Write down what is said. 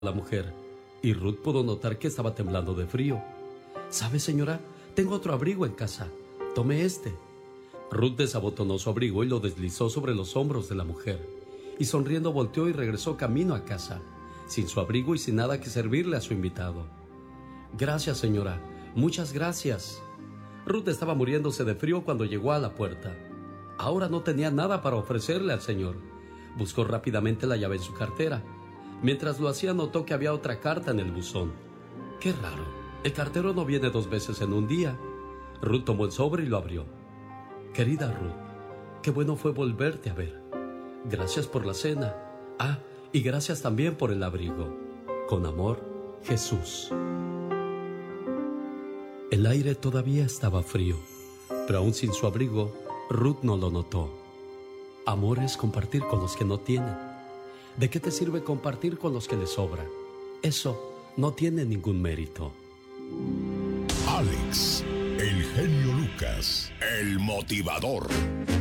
la mujer, y Ruth pudo notar que estaba temblando de frío. ¿Sabe, señora? Tengo otro abrigo en casa. Tome este. Ruth desabotonó su abrigo y lo deslizó sobre los hombros de la mujer, y sonriendo volteó y regresó camino a casa, sin su abrigo y sin nada que servirle a su invitado. Gracias, señora. Muchas gracias. Ruth estaba muriéndose de frío cuando llegó a la puerta. Ahora no tenía nada para ofrecerle al señor. Buscó rápidamente la llave en su cartera. Mientras lo hacía, notó que había otra carta en el buzón. Qué raro. El cartero no viene 2 veces en un día. Ruth tomó el sobre y lo abrió. Querida Ruth, qué bueno fue volverte a ver. Gracias por la cena. Ah, y gracias también por el abrigo. Con amor, Jesús. El aire todavía estaba frío, pero aún sin su abrigo, Ruth no lo notó. Amor es compartir con los que no tienen. ¿De qué te sirve compartir con los que les sobra? Eso no tiene ningún mérito. Alex, el genio Lucas, el motivador.